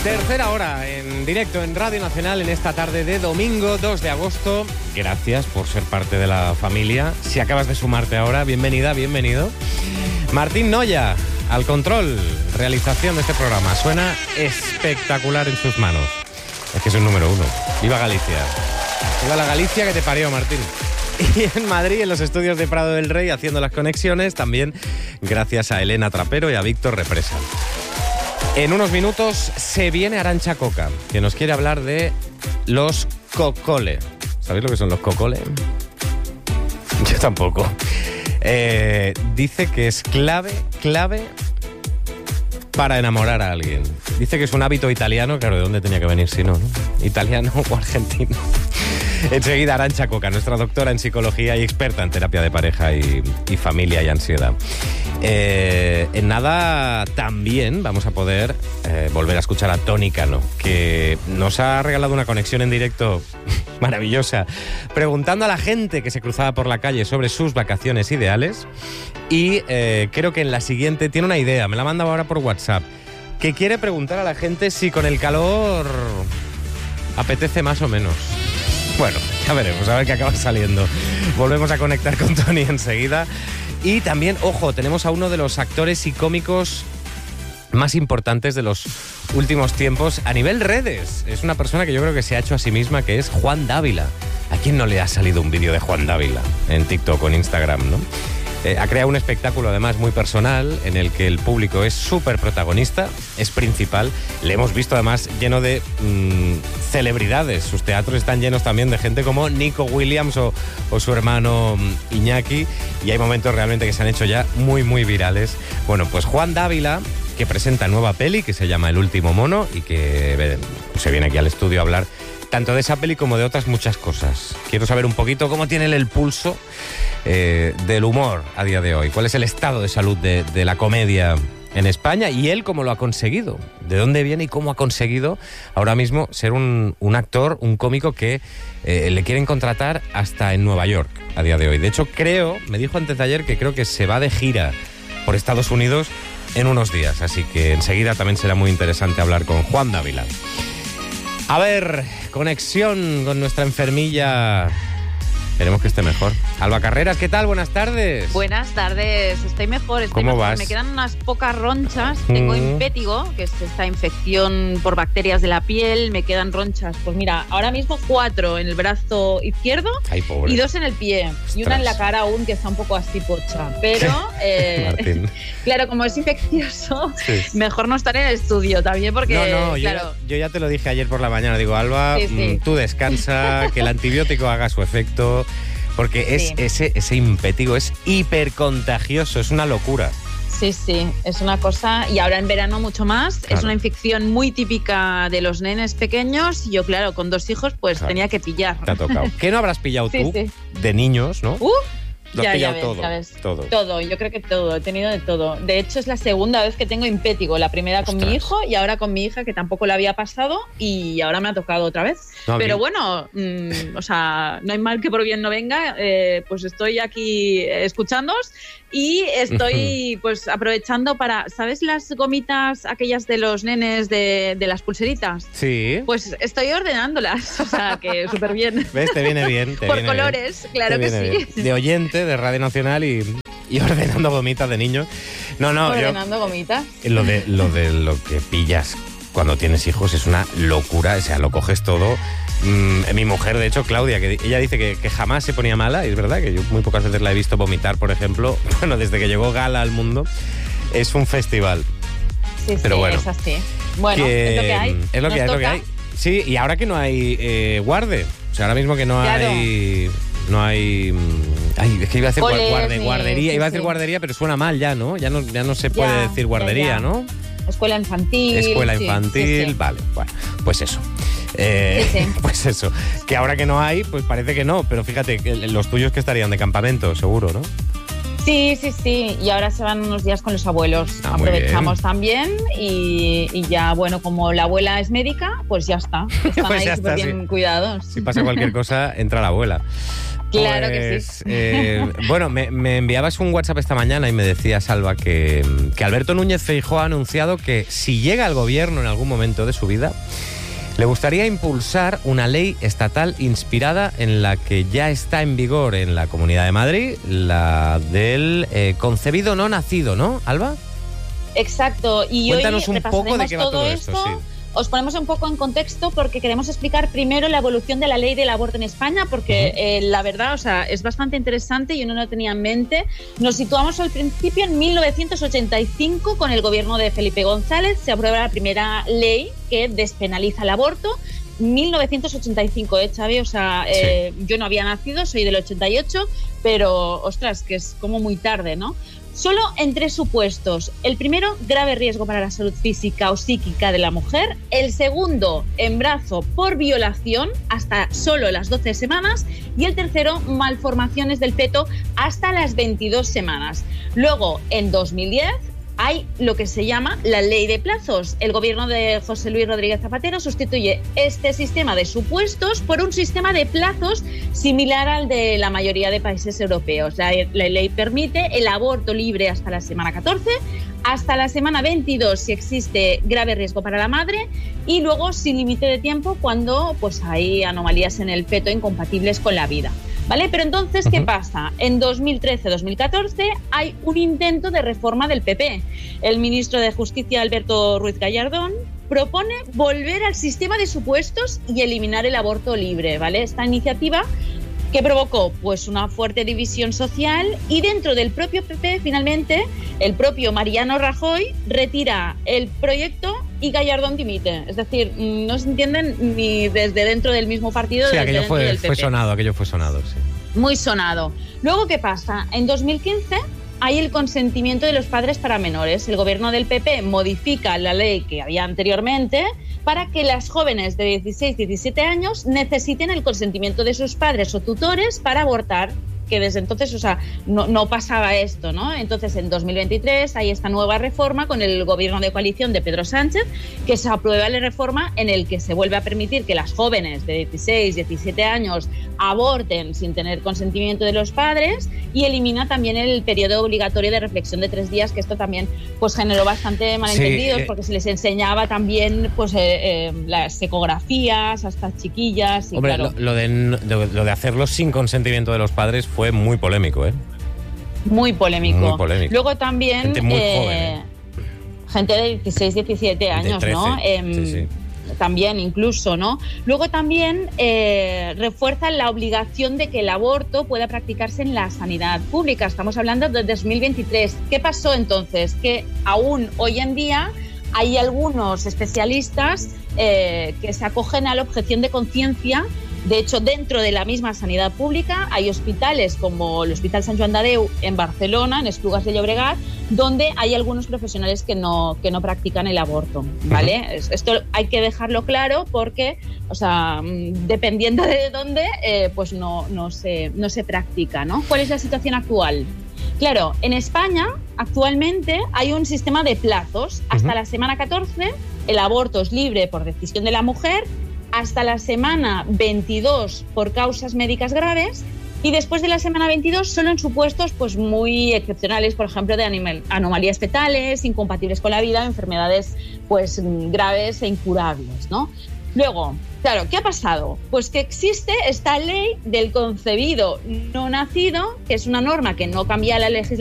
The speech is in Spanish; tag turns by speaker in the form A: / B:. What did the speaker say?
A: Tercera hora en directo en Radio Nacional en esta tarde de domingo 2 de agosto. Gracias por ser parte de la familia. Si acabas de sumarte ahora, bienvenida, bienvenido. Martín Noya, al control, realización de este programa. Suena espectacular en sus manos. Es que es un número uno. ¡Viva Galicia! ¡Viva la Galicia que te parió, Martín! Y en Madrid, en los estudios de Prado del Rey, haciendo las conexiones, también gracias a Elena Trapero y a Víctor Represa. En unos minutos se viene Arantxa Coca, que nos quiere hablar de los cocole. ¿Sabéis lo que son los cocole? Yo tampoco. Dice que es clave para enamorar a alguien. Dice que es un hábito italiano, claro, ¿de dónde tenía que venir si no, no? Italiano o argentino. Enseguida Arantxa Coca, nuestra doctora en psicología y experta en terapia de pareja y familia y ansiedad. En nada también vamos a poder volver a escuchar a Toni Cano, que nos ha regalado una conexión en directo maravillosa, preguntando a la gente que se cruzaba por la calle sobre sus vacaciones ideales. Y creo que en la siguiente tiene una idea, me la ha mandado ahora por WhatsApp, que quiere preguntar a la gente si con el calor apetece más o menos. Bueno, ya veremos, a ver qué acaba saliendo. Volvemos a conectar con Toni enseguida. Y también, ojo, tenemos a uno de los actores y cómicos más importantes de los últimos tiempos a nivel redes. Es una persona que yo creo que se ha hecho a sí misma, que es Juan Dávila. ¿A quién no le ha salido un vídeo de Juan Dávila en TikTok o en Instagram, no? Ha creado un espectáculo además muy personal en el que el público es súper protagonista, es principal. Le hemos visto además lleno de celebridades. Sus teatros están llenos también de gente como Nico Williams o su hermano Iñaki, y hay momentos realmente que se han hecho ya muy, muy virales. Bueno, pues Juan Dávila, que presenta nueva peli que se llama El último mono y que se viene aquí al estudio a hablar tanto de esa peli como de otras muchas cosas. Quiero saber un poquito cómo tiene el pulso del humor a día de hoy. ¿Cuál es el estado de salud de la comedia en España? Y él cómo lo ha conseguido. ¿De dónde viene y cómo ha conseguido ahora mismo ser un actor, un cómico que le quieren contratar hasta en Nueva York a día de hoy? De hecho, me dijo antes de ayer que creo que se va de gira por Estados Unidos en unos días. Así que enseguida también será muy interesante hablar con Juan Dávila. A ver, conexión con nuestra enfermilla. Esperemos que esté mejor. Alba Carreras, ¿qué tal? Buenas tardes.
B: Buenas tardes, estoy mejor.
A: ¿Cómo
B: mejor.
A: vas?
B: Me quedan unas pocas ronchas. Tengo impétigo, que es esta infección por bacterias de la piel. Me quedan ronchas. Pues mira, ahora mismo 4 en el brazo izquierdo.
A: Ay, pobre.
B: Y 2 en el pie.
A: Ostras.
B: Y una en la cara aún, que está un poco así pocha. Pero, claro, como es infeccioso, sí, mejor no estar en el estudio también porque,
A: No,
B: claro...
A: yo ya te lo dije ayer por la mañana. Digo, Alba, sí. Tú descansa, que el antibiótico haga su efecto. Porque ese impétigo es hipercontagioso, es una locura.
B: Sí, es una cosa, y ahora en verano mucho más. Claro. Es una infección muy típica de los nenes pequeños. Y yo, claro, con 2 hijos, pues tenía que pillar.
A: Te ha tocado. ¿Qué no habrás pillado tú de niños, no? Lo has pillado todo.
B: Todo, yo creo que todo, he tenido de todo. De hecho, es la segunda vez que tengo impétigo. La primera con mi hijo y ahora con mi hija, que tampoco la había pasado, y ahora me ha tocado otra vez. No, pero bueno, o sea, no hay mal que por bien no venga. Pues estoy aquí escuchándoos y estoy pues aprovechando para... ¿Sabes las gomitas aquellas de los nenes de las pulseritas?
A: Sí.
B: Pues estoy ordenándolas, o sea, que súper bien.
A: ¿Ves? Te viene bien.
B: Por colores, bien. Claro que sí.
A: Bien. De oyente de Radio Nacional y ordenando gomitas de niños.
B: Ordenando gomitas.
A: Lo que pillas cuando tienes hijos es una locura, o sea, lo coges todo. Mi mujer, de hecho, Claudia, que ella dice que jamás se ponía mala, y es verdad que yo muy pocas veces la he visto vomitar, por ejemplo. Bueno, desde que llegó Gala al mundo, es un festival.
B: Sí,
A: pero bueno,
B: es así. Bueno, es lo que hay.
A: Es lo que hay. Sí, y ahora que no hay guarde, o sea, ahora mismo que no hay... Ay, es que iba a decir guardería. Iba a decir guardería, pero suena mal ya, ¿no? Ya no se puede decir guardería, ¿no?
B: Escuela infantil.
A: Sí. Vale, bueno, pues eso. Pues eso. Que ahora que no hay, pues parece que no. Pero fíjate, los tuyos que estarían de campamento, seguro, ¿no?
B: Sí. Y ahora se van unos días con los abuelos. Aprovechamos también y ya, bueno, como la abuela es médica, pues ya está. Están pues ahí súper bien cuidados.
A: Si pasa cualquier cosa, entra la abuela.
B: Claro que sí.
A: Bueno, me enviabas un WhatsApp esta mañana y me decía, Salva, que Alberto Núñez Feijóo ha anunciado que si llega al gobierno en algún momento de su vida, le gustaría impulsar una ley estatal inspirada en la que ya está en vigor en la Comunidad de Madrid, la del concebido no nacido, ¿no, Alba?
B: Exacto. Y
A: cuéntanos
B: hoy
A: un poco de qué va todo esto. Sí.
B: Os ponemos un poco en contexto porque queremos explicar primero la evolución de la ley del aborto en España, porque la verdad, o sea, es bastante interesante y uno no tenía en mente. Nos situamos al principio en 1985 con el gobierno de Felipe González. Se aprueba la primera ley que despenaliza el aborto. 1985, Xavi, o sea, sí. Yo no había nacido, soy del 88, pero, ostras, que es como muy tarde, ¿no? Solo en 3 supuestos. El primero, grave riesgo para la salud física o psíquica de la mujer. El segundo, embarazo por violación hasta solo las 12 semanas. Y el tercero, malformaciones del feto hasta las 22 semanas. Luego, en 2010... hay lo que se llama la ley de plazos. El gobierno de José Luis Rodríguez Zapatero sustituye este sistema de supuestos por un sistema de plazos similar al de la mayoría de países europeos. La ley permite el aborto libre hasta la semana 14, hasta la semana 22 si existe grave riesgo para la madre y luego sin límite de tiempo cuando pues hay anomalías en el feto incompatibles con la vida. ¿Vale? Pero entonces, ¿qué pasa? En 2013-2014 hay un intento de reforma del PP. El ministro de Justicia, Alberto Ruiz Gallardón, propone volver al sistema de supuestos y eliminar el aborto libre, ¿vale? Esta iniciativa que provocó pues una fuerte división social y dentro del propio PP, finalmente, el propio Mariano Rajoy retira el proyecto y Gallardón dimite. Es decir, no se entienden ni desde dentro del mismo partido.
A: Sí,
B: desde
A: aquello
B: dentro del PP.
A: Aquello fue sonado, sí.
B: Muy sonado. Luego, ¿qué pasa? En 2015 hay el consentimiento de los padres para menores. El gobierno del PP modifica la ley que había anteriormente para que las jóvenes de 16-17 años necesiten el consentimiento de sus padres o tutores para abortar, que desde entonces, o sea, no pasaba esto, ¿no? Entonces, en 2023 hay esta nueva reforma con el gobierno de coalición de Pedro Sánchez, que se aprueba la reforma en el que se vuelve a permitir que las jóvenes de 16-17 años aborten sin tener consentimiento de los padres y elimina también el periodo obligatorio de reflexión de 3 días, que esto también pues generó bastante malentendidos, sí, porque se les enseñaba también pues las ecografías a estas chiquillas. Y
A: hombre,
B: claro,
A: lo de hacerlo sin consentimiento de los padres fue muy polémico, ¿eh?
B: Muy polémico.
A: Muy polémico.
B: Luego también
A: gente muy joven,
B: gente de 16, 17 años, de 13, ¿no?
A: Sí.
B: También incluso, ¿no? Luego también refuerzan la obligación de que el aborto pueda practicarse en la sanidad pública. Estamos hablando de 2023. ¿Qué pasó entonces? Que aún hoy en día hay algunos especialistas que se acogen a la objeción de conciencia. De hecho, dentro de la misma sanidad pública hay hospitales como el Hospital Sant Joan de Déu en Barcelona, en Esplugas de Llobregat, donde hay algunos profesionales que no practican el aborto, ¿vale? Esto hay que dejarlo claro porque, o sea, dependiendo de dónde, pues no se practica, ¿no? ¿Cuál es la situación actual? Claro, en España actualmente hay un sistema de plazos. Hasta la semana 14 el aborto es libre por decisión de la mujer, hasta la semana 22 por causas médicas graves y después de la semana 22 solo en supuestos pues muy excepcionales, por ejemplo, de anomalías fetales, incompatibles con la vida, enfermedades pues graves e incurables, ¿no? Luego, claro, ¿qué ha pasado? Pues que existe esta ley del concebido no nacido, que es una norma que no cambia la legislación